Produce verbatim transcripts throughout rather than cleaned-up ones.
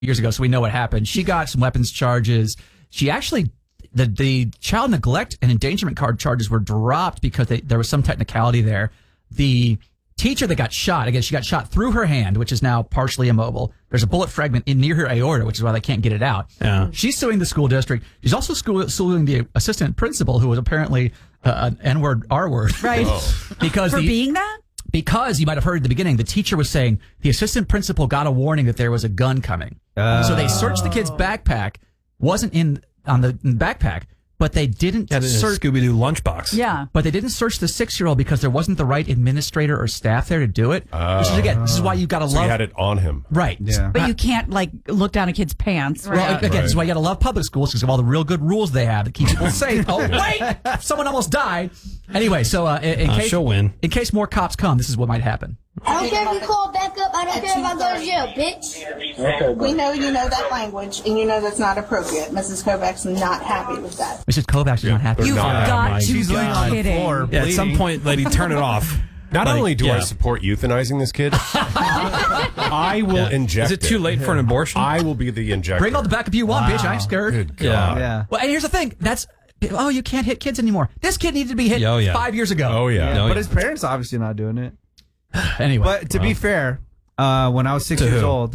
years ago, so we know what happened. She got some weapons charges. She actually, the the child neglect and endangerment card charges were dropped because they, there was some technicality there. The teacher that got shot, again, she got shot through her hand, which is now partially immobile. There's a bullet fragment in near her aorta, which is why they can't get it out. Yeah. She's suing the school district. She's also school, suing the assistant principal, who was apparently uh, an N-word, R-word. Right. because For the, being that? Because you might have heard at the beginning, the teacher was saying the assistant principal got a warning that there was a gun coming. Uh, so they searched the kid's backpack. Wasn't in on the, in the backpack, but they didn't Had it in a search. Scooby-Doo lunchbox. Yeah. But they didn't search the six-year-old because there wasn't the right administrator or staff there to do it. Oh. Which is, again, this is why you got to So love. he had it on him. Right. Yeah. But you can't, like, look down a kid's pants. Well, Right. again, Right. this is why you got to love public schools because of all the real good rules they have that keep people safe. Oh, wait! Someone almost died. Anyway, so uh, in, in Uh, case she'll win. in case more cops come, this is what might happen. I don't care if you call back up. I don't care if I go to jail, bitch. We know you know that language, and you know that's not appropriate. Missus Kovacs is not happy with that. Missus Kovacs is not happy. You've not- got my to She's be laying on the kidding. floor. Yeah, at some bleeding. point, lady, turn it off. Not Like, only do yeah. I support euthanizing this kid, I will inject Is it too late for an abortion? I will be the injector. Bring all the backup you want, bitch. I ain't scared. Good God. Yeah. Yeah. Well, and here's the thing. That's oh, you can't hit kids anymore. This kid needed to be hit Oh, yeah. five years ago. Oh, yeah. No, But yeah. his parents obviously not doing it. Anyway, But to be fair, uh, when I was six To years who? old,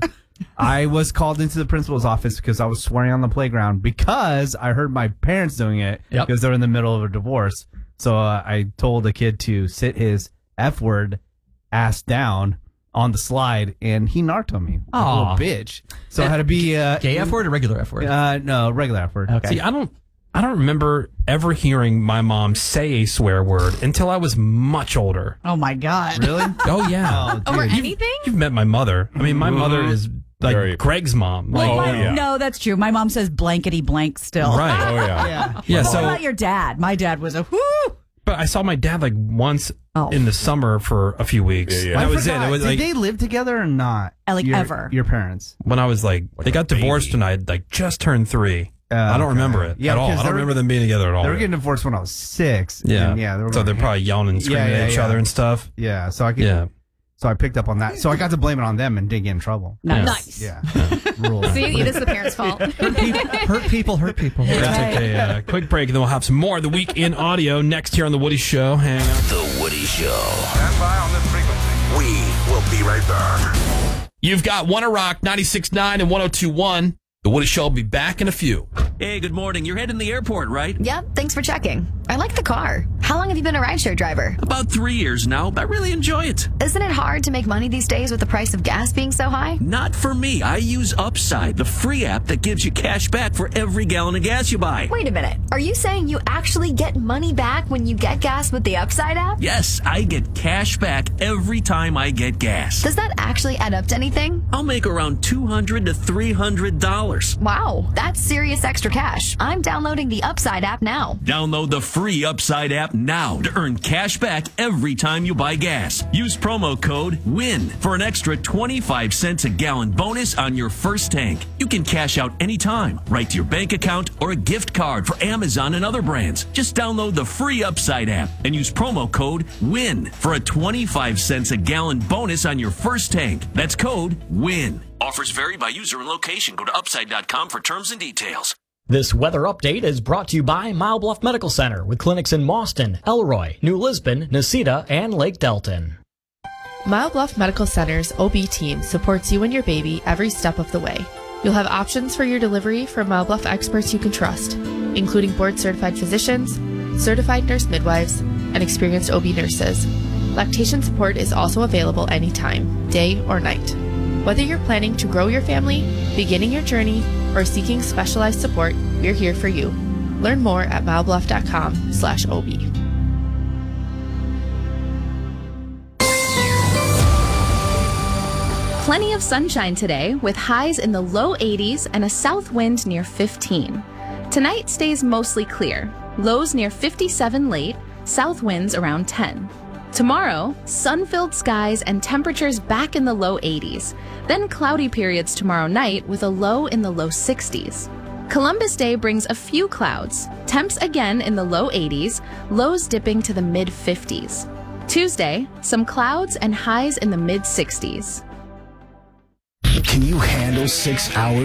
I was called into the principal's office because I was swearing on the playground because I heard my parents doing it Yep. because they were in the middle of a divorce. So uh, I told the kid to sit his F word ass down on the slide, and he narked on me. Like a Aw. little bitch. So I had to be uh, gay F word or regular F word? Uh, no, regular F word. Okay. See, I don't, I don't remember ever hearing my mom say a swear word until I was much older. Oh, my God. Really? Oh yeah. Oh, Over dude. anything? You've met my mother. I mean, my mother is like Very- Greg's mom. Well, Like, my- yeah. No, that's true. My mom says blankety blank still. right. Oh, yeah. Yeah. Yeah. What So, about your dad? My dad was a whoo. but I saw my dad like once Oh. in the summer for a few weeks. Yeah, yeah. And I that was forgot. it. It was Did like they live together or not? Uh, like, your, ever? Your parents? when I was like, they a got divorced baby. when I had like just turned three. Uh, I don't okay. remember it Yeah, at all. because I they don't were- remember them being together at all. They were getting divorced when I was six. yeah. and yeah. They were so going- they're probably yelling and screaming Yeah, yeah, at each yeah. other and stuff. Yeah, so I could, Yeah. so I picked up on that. So I got to blame it on them and didn't get in trouble. Nice. Nice. Yeah, rules. See, it is the parents' fault. hurt people, hurt people. We're going to take a uh, quick break, and then we'll have some more of the week in audio next here on The Woody Show. Hang on. The Woody Show. Stand by on this frequency. We will be right back. You've got One Rock, ninety-six point nine and one oh two point one. The Woody Show will be back in a few. Hey, good morning. You're heading to the airport, right? Yep, thanks for checking. I like the car. How long have you been a rideshare driver? About three years now, but I really enjoy it. Isn't it hard to make money these days with the price of gas being so high? Not for me. I use Upside, the free app that gives you cash back for every gallon of gas you buy. Wait a minute. Are you saying you actually get money back when you get gas with the Upside app? Yes, I get cash back every time I get gas. Does that actually add up to anything? I'll make around two hundred to three hundred dollars. Wow, that's serious extra cash. I'm downloading the Upside app now. Download the free Upside app now to earn cash back every time you buy gas. Use promo code WIN for an extra twenty-five cents a gallon bonus on your first tank. You can cash out anytime, right to your bank account or a gift card for Amazon and other brands. Just download the free Upside app and use promo code WIN for a twenty-five cents a gallon bonus on your first tank. That's code WIN. Offers vary by user and location. Go to upside dot com for terms and details. This weather update is brought to you by Mile Bluff Medical Center with clinics in Mauston, Elroy, New Lisbon, Necedah, and Lake Delton. Mile Bluff Medical Center's O B team supports you and your baby every step of the way. You'll have options for your delivery from Mile Bluff experts you can trust, including board-certified physicians, certified nurse midwives, and experienced O B nurses. Lactation support is also available anytime, day or night. Whether you're planning to grow your family, beginning your journey, or seeking specialized support, we're here for you. Learn more at milebluff.com slash OB. Plenty of sunshine today with highs in the low eighties and a south wind near fifteen. Tonight stays mostly clear. Lows near fifty-seven late, south winds around ten. Tomorrow, sun-filled skies and temperatures back in the low eighties. Then cloudy periods tomorrow night with a low in the low sixties. Columbus Day brings a few clouds. Temps again in the low eighties, lows dipping to the mid fifties. Tuesday, some clouds and highs in the mid sixties. Can you handle six hours